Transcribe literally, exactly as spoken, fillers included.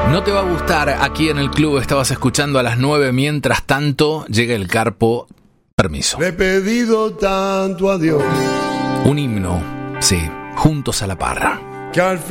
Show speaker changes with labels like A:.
A: No te va a gustar, aquí en el club estabas escuchando a las nueve, mientras tanto llega el Carpo. Permiso.
B: Le he pedido tanto a Dios
A: Un himno, sí, juntos a la parra.
B: que al